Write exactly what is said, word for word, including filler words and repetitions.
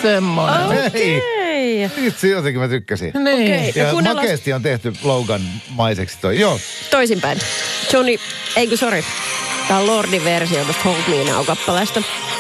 semmonen. Okei. Okay. Itse jotenkin mä tykkäsin. Niin. Okei. Ja kuunnellaan makeasti on tehty Logan-maiseksi toi. Joo. toisinpäin. Johnny, eikö sori. Tää on Lordin versio tosta Hold Me Now -kappaleesta.